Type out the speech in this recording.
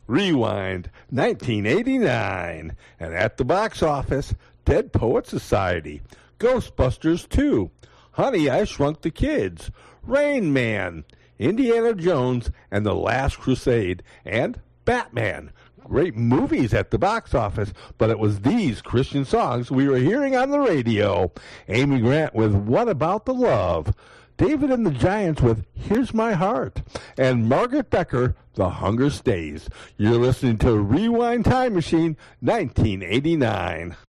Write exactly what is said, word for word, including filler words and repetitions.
Rewind, nineteen eighty-nine. And at the box office, Dead Poets Society, Ghostbusters two, Honey, I Shrunk the Kids, Rain Man, Indiana Jones and the Last Crusade, and Batman. Great movies at the box office, but it was these Christian songs we were hearing on the radio. Amy Grant with What About the Love, David and the Giants with Here's My Heart, and Margaret Becker, The Hunger Stays. You're listening to Rewind Time Machine nineteen eighty-nine.